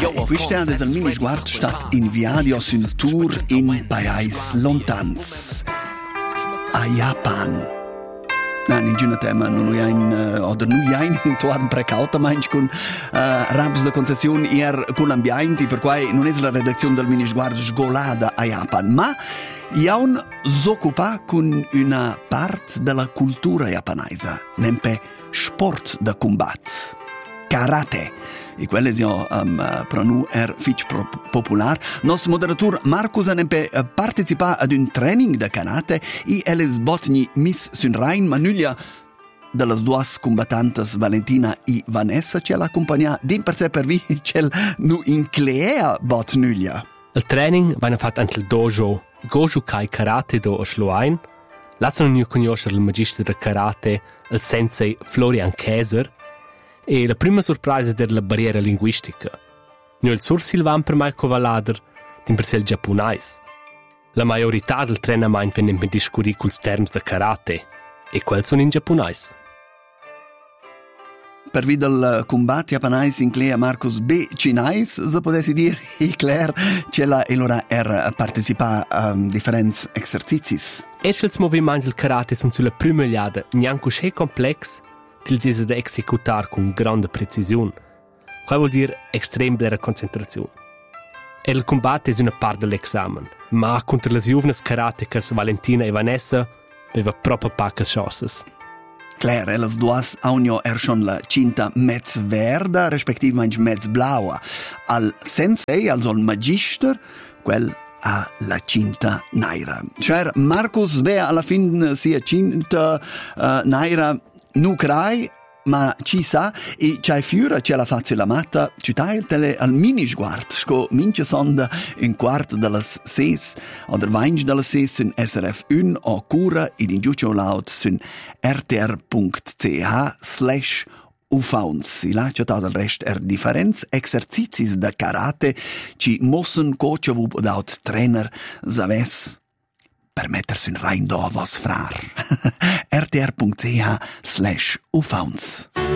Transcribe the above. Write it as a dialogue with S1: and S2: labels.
S1: e questo è del mini sguardo stat inviato su un tour in paesi lontans. A Japan. Ninguna tema non hai in tuan precauta manch con rabs de concessione con ambienti per cui non è la redazione del mini sguardo sgolada a Japan, ma Jaun s'occupa con una parte della cultura japanese, nempe sport da combat, karate. E quelle sono per noi fitch popular. Nos moderator Marcus nempe partecipa ad un training da karate e eles botni miss sun rein manuglia delle due combattantes Valentina e Vanessa ce l'accompagna din per sé per vi cel nu inclea botnuglia.
S2: Il training viene fatto anche il dojo Goju Kai Karate do a Schluein. Lasciano noi conoscere il magistro di karate, il sensei Florian Käser, e la prima sorpresa della barriera linguistica. Noi il sur Silvan per Michael Valader, din per sé il giapponese. La maggiorità del treinamento viene discorri con i termini di karate, e quelli sono in giapponese.
S1: Per via del combatto japonese inclea Marcus B. Cinais, se potessi dire, e Claire ce l'ha e allora partecipa a differenti esercizi.
S2: E i movimenti del karate sono sulla prima liada neanche così complessi, che si da esecutare con grande precisione. Questo vuol dire estrem bella concentrazione. E il combatto è una parte dell'esame, ma contro le giovani karatecas Valentina e Vanessa aveva proprio poche chance.
S1: Claire, le due hanno schon la cinta mezz verda, respektivamente mezz blaua. Al sensei, also al magister, quel ha la cinta naira. Cioè, Marcus ve alla fine sia cinta naira nu crai, ma ci sa, e c'è fiura c'è la faccia la matta, ci tele al mini sguardo, sco mince sonda un quarto delle 6, o der 20 delle 6 sun SRF1 o cura ed in giucio laut sun rtr.ch/ufauns. Là c'è tutto il resto differenze esercizi da karate ci mossen coach o daut trainer zaves permettersi un rein do vos frar. rtr.ch/ufauns.